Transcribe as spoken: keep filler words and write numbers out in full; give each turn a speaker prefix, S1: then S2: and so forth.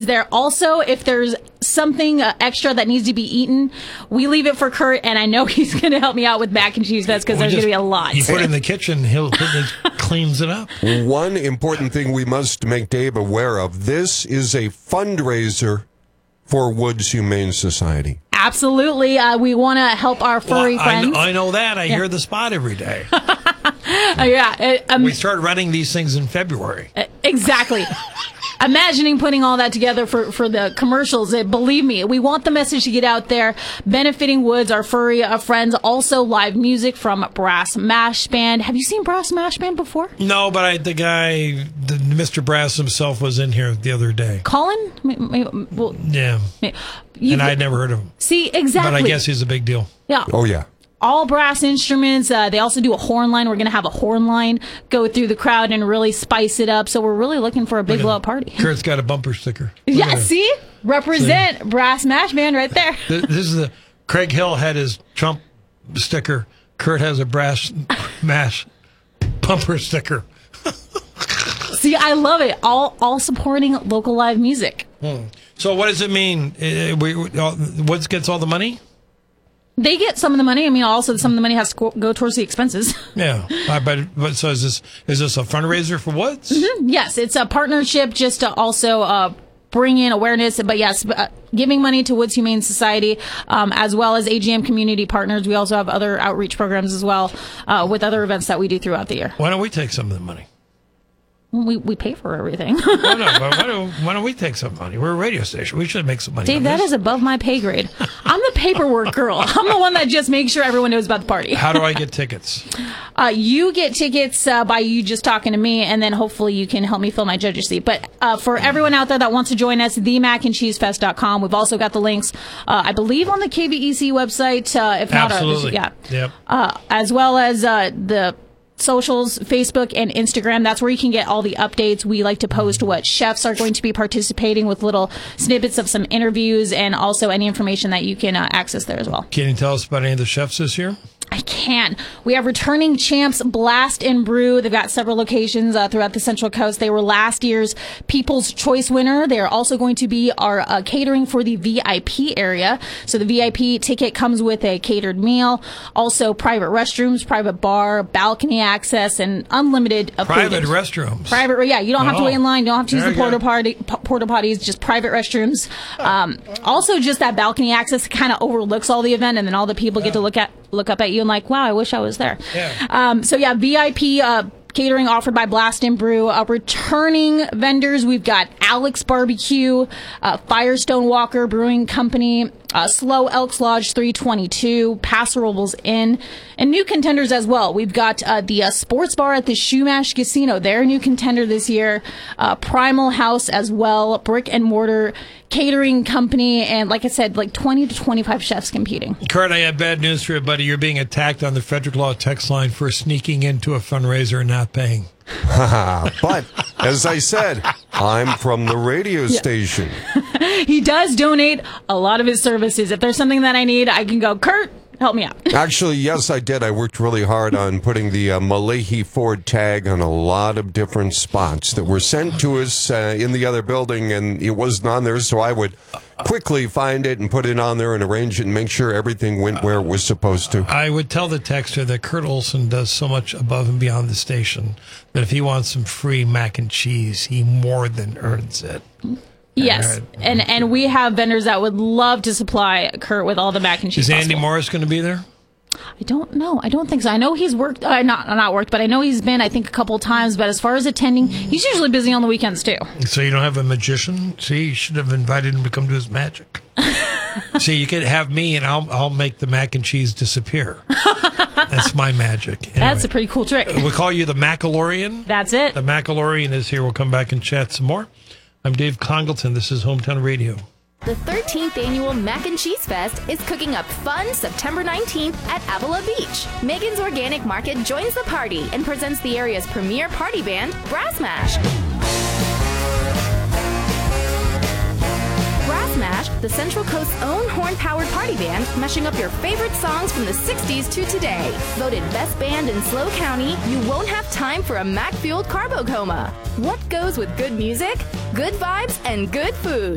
S1: there. Also, if there's something uh, extra that needs to be eaten, we leave it for Kurt, and I know he's going to help me out with mac and cheese fest because there's going to be a lot.
S2: You put it in the kitchen, he'll he cleans it up.
S3: One important thing we must make Dave aware of, this is a fundraiser for Woods Humane Society.
S1: Absolutely. Uh, we want to help our furry
S2: well,
S1: friends.
S2: I, I know that. I
S1: yeah.
S2: hear the spot every day.
S1: uh, yeah. Uh, um,
S2: we start running these things in February.
S1: Uh, exactly. Imagining putting all that together for, for the commercials, it, believe me, we want the message to get out there, benefiting Woods, our furry uh, friends. Also, live music from Brass Mash Band. Have you seen Brass Mash Band before?
S2: No, but I, the guy, the, Mister Brass himself, was in here the other day.
S1: Colin? Well,
S2: yeah. And I'd never heard of him.
S1: See, exactly.
S2: But I guess he's a big deal.
S1: Yeah.
S3: Oh, yeah.
S1: All brass instruments. Uh, they also do a horn line. We're going to have a horn line go through the crowd and really spice it up. So we're really looking for a big blowout party.
S2: Kurt's got a bumper sticker. Look
S1: yeah, see? Represent see? Brass Mash Band right there.
S2: This, this is the Craig Hill had his Trump sticker. Kurt has a Brass Mash bumper sticker.
S1: See, I love it. All all supporting local live music.
S2: Hmm. So what does it mean? Uh, we, uh, Woods gets all the money?
S1: They get some of the money. I mean, also some of the money has to go towards the expenses.
S2: Yeah, uh, but, but so is this is this a fundraiser for Woods?
S1: Mm-hmm. Yes, it's a partnership just to also uh, bring in awareness. But yes, uh, giving money to Woods Humane Society, um, as well as A G M community partners. We also have other outreach programs as well uh, with other events that we do throughout the year.
S2: Why don't we take some of the money?
S1: We we pay for everything.
S2: Why, not? Why, don't, why don't we take some money? We're a radio station. We should make some money.
S1: Dave, that is above my pay grade. I'm the paperwork girl. I'm the one that just makes sure everyone knows about the party.
S2: How do I get tickets?
S1: Uh, you get tickets uh, by you just talking to me, and then hopefully you can help me fill my judge's seat. But uh, for everyone out there that wants to join us, the mac and cheese fest dot com. We've also got the links, uh, I believe, on the K V E C website. Uh, if not,
S2: Absolutely.
S1: Our, yeah.
S2: Yep.
S1: Uh, as well as uh, the socials, Facebook and Instagram. That's where you can get all the updates. We like to post what chefs are going to be participating with, little snippets of some interviews, and also any information that you can uh, access there as well.
S2: Can you tell us about any of the chefs this year?
S1: I can. We have returning champs Blast and Brew. They've got several locations uh, throughout the Central Coast. They were last year's People's Choice winner. They are also going to be our uh, catering for the V I P area. So the V I P ticket comes with a catered meal, also private restrooms, private bar, balcony access, and unlimited uh,
S2: private
S1: food.
S2: restrooms.
S1: Private, yeah. You don't have
S2: oh.
S1: to wait in line. You don't have to use
S2: there
S1: the porta party, porta potties. Just private restrooms. Um, also, just that balcony access kind of overlooks all the event, and then all the people get to look at look up at you and like, wow, I wish I was there.
S2: Yeah.
S1: Um, so yeah, V I P uh, catering offered by Blast and Brew. Uh, returning vendors, we've got Alex Barbecue, uh, Firestone Walker Brewing Company, uh, Slow Elks Lodge three twenty-two, Paso Robles Inn, and new contenders as well. We've got uh, the uh, sports bar at the Shumash Casino. They're a new contender this year. Uh, Primal House as well, Brick and Mortar Catering Company, and like I said, like twenty to twenty-five chefs competing.
S2: Kurt, I have bad news for you, buddy. You're being attacked on the Frederick Law text line for sneaking into a fundraiser and not paying.
S3: But, as I said, I'm from the radio
S1: yeah.
S3: station.
S1: He does donate a lot of his services. If there's something that I need, I can go, Kurt, help me out.
S3: Actually, yes, I did. I worked really hard on putting the uh, Malahi Ford tag on a lot of different spots that were sent to us uh, in the other building, and it wasn't on there, so I would quickly find it and put it on there and arrange it and make sure everything went where it was supposed to.
S2: I would tell the texter that Kurt Olson does so much above and beyond the station that if he wants some free mac and cheese, he more than earns it.
S1: Yes, and and we have vendors that would love to supply Kurt with all the mac and cheese.
S2: Is Andy
S1: possible.
S2: Morris going to be there?
S1: I don't know. I don't think so. I know he's worked, uh, not not worked, but I know he's been, I think, a couple of times. But as far as attending, he's usually busy on the weekends, too.
S2: So you don't have a magician? See, you should have invited him to come do his magic. See, you could have me, and I'll I'll make the mac and cheese disappear. That's my magic. Anyway,
S1: that's a pretty cool trick.
S2: We call you the Macalorian.
S1: That's it.
S2: The Macalorian is here. We'll come back and chat some more. I'm Dave Congleton. This is Hometown Radio.
S4: The thirteenth Annual Mac and Cheese Fest is cooking up fun September nineteenth at Avila Beach. Megan's Organic Market joins the party and presents the area's premier party band, Brass Mash. Brass Mash, the Central Coast's own horn-powered party band, mashing up your favorite songs from the sixties to today. Voted best band in SLO County, you won't have time for a Mac-fueled carbo coma. What goes with good music, good vibes, and good food?